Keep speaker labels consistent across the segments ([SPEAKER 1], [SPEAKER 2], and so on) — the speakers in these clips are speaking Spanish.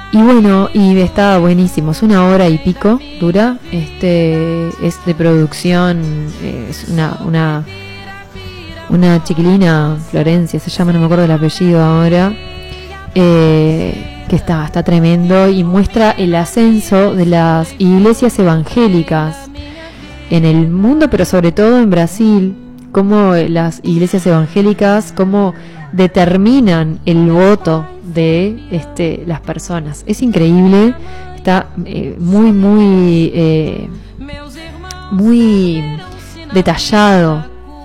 [SPEAKER 1] Y bueno, y está buenísimo, es 1 hora y pico dura, es de producción, es una chiquilina, Florencia se llama, no me acuerdo el apellido ahora, que está tremendo y muestra el ascenso de las iglesias evangélicas en el mundo, pero sobre todo en Brasil, cómo las iglesias evangélicas, cómo determinan el voto de las personas. Es increíble, está muy detallado,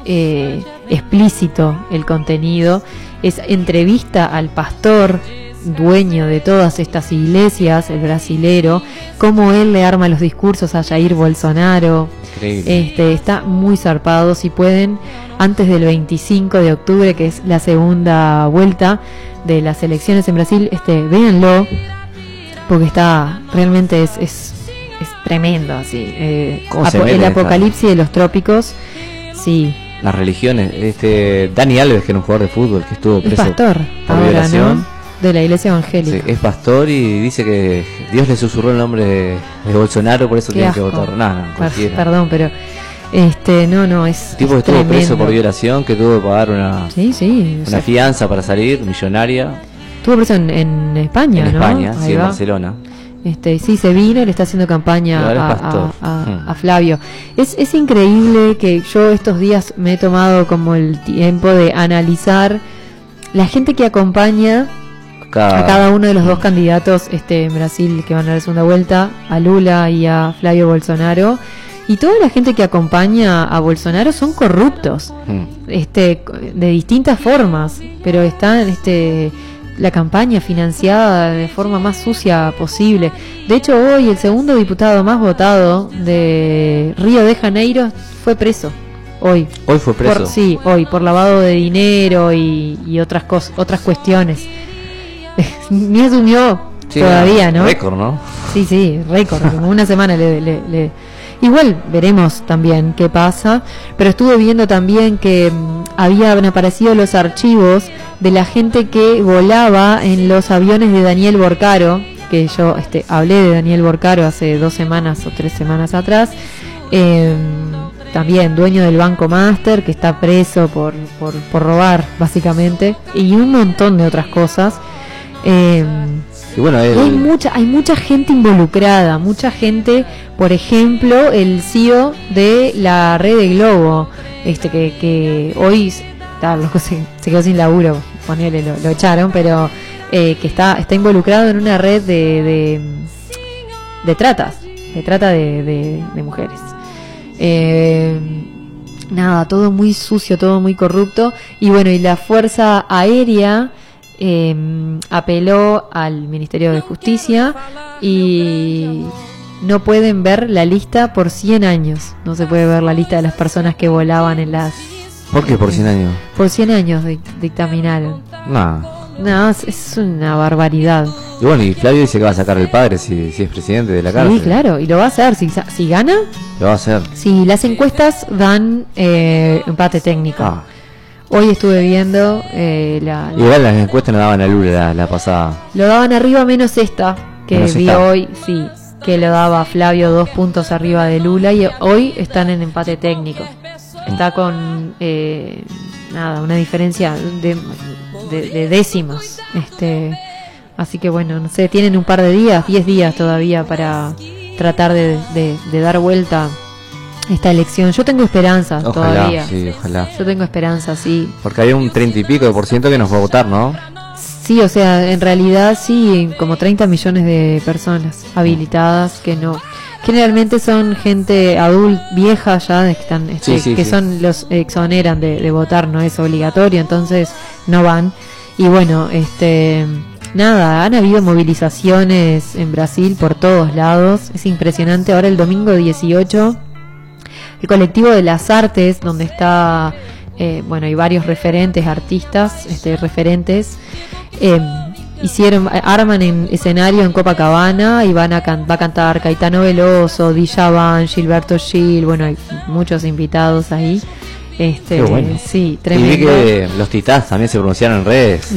[SPEAKER 1] explícito el contenido. Es entrevista al pastor dueño de todas estas iglesias, el brasilero, cómo él le arma los discursos a Jair Bolsonaro.
[SPEAKER 2] Increíble.
[SPEAKER 1] Está muy zarpado. Si pueden, antes del 25 de octubre, que es la segunda vuelta de las elecciones en Brasil, véanlo, porque está realmente es tremendo, así. El apocalipsis de los trópicos, sí.
[SPEAKER 2] Las religiones, Dani Alves, que era un jugador de fútbol que estuvo preso
[SPEAKER 1] es pastor
[SPEAKER 2] por
[SPEAKER 1] ahora,
[SPEAKER 2] violación,
[SPEAKER 1] ¿no? De la iglesia evangélica.
[SPEAKER 2] Sí, es pastor y dice que Dios le susurró el nombre de Bolsonaro, por eso tiene que votar. Cualquiera.
[SPEAKER 1] Perdón, pero no es
[SPEAKER 2] el tipo que estuvo preso por violación, que tuvo que pagar una fianza para salir, millonaria.
[SPEAKER 1] Estuvo preso en España,
[SPEAKER 2] en
[SPEAKER 1] ¿no?
[SPEAKER 2] España, sí, en Barcelona.
[SPEAKER 1] Sí, se vino y le está haciendo campaña a Flavio. Es increíble que yo estos días me he tomado como el tiempo de analizar la gente que acompaña a cada uno de los dos candidatos en Brasil que van a la segunda vuelta, a Lula y a Flavio Bolsonaro. Y toda la gente que acompaña a Bolsonaro son corruptos, de distintas formas, pero están la campaña financiada de forma más sucia posible. De hecho, hoy el segundo diputado más votado de Río de Janeiro fue preso. Hoy
[SPEAKER 2] fue preso.
[SPEAKER 1] Hoy por lavado de dinero y otras cuestiones. Ni asumió todavía, ¿no?
[SPEAKER 2] Récord, ¿no?
[SPEAKER 1] Sí, récord. Como una semana le igual veremos también qué pasa, pero estuve viendo también que habían aparecido los archivos de la gente que volaba en los aviones de Daniel Borcaro, que yo hablé de Daniel Borcaro hace 2 semanas o 3 semanas atrás, también dueño del Banco Master, que está preso por robar básicamente, y un montón de otras cosas.
[SPEAKER 2] Y bueno,
[SPEAKER 1] hay mucha gente involucrada, mucha gente, por ejemplo, el CEO de la red de Globo, que hoy se quedó sin laburo, ponele, lo echaron, pero que está involucrado en una red de trata de mujeres. Nada, todo muy sucio, todo muy corrupto. Y bueno, y la Fuerza Aérea apeló al Ministerio de Justicia y no pueden ver la lista por 100 años. No se puede ver la lista de las personas que volaban en las...
[SPEAKER 2] ¿Por qué por 100 años?
[SPEAKER 1] Por 100 años dictaminaron. No, es una barbaridad.
[SPEAKER 2] Y bueno, y Flavio dice que va a sacar el padre si es presidente de la cárcel.
[SPEAKER 1] Sí, claro, y lo va a hacer. Si gana,
[SPEAKER 2] lo va a hacer.
[SPEAKER 1] Sí, las encuestas dan empate técnico. Hoy estuve viendo
[SPEAKER 2] igual las encuestas no daban a Lula la pasada.
[SPEAKER 1] Lo daban arriba menos esta que vi hoy, sí, que lo daba Flavio 2 puntos arriba de Lula, y hoy están en empate técnico. Está con una diferencia de décimas. Así que bueno, no sé, tienen un par de días, 10 días todavía para tratar de dar vuelta esta elección. Yo tengo esperanza todavía.
[SPEAKER 2] Sí, ojalá.
[SPEAKER 1] Yo tengo esperanza, sí.
[SPEAKER 2] Porque hay un 30 y pico de % que nos va a votar, ¿no?
[SPEAKER 1] Sí, o sea, en realidad sí, como 30 millones de personas habilitadas que no. Generalmente son gente adulta, vieja ya, que están, son los exoneran de votar, no es obligatorio, entonces no van. Y bueno, nada, han habido movilizaciones en Brasil por todos lados. Es impresionante. Ahora el domingo 18, el colectivo de las artes, donde está, hay varios referentes, artistas, referentes, arman en escenario en Copacabana y va a cantar Caetano Veloso, Djavan, Gilberto Gil, hay muchos invitados ahí.
[SPEAKER 2] Qué bueno.
[SPEAKER 1] Sí, tremendo.
[SPEAKER 2] Y vi que los Titás también se pronunciaron en redes.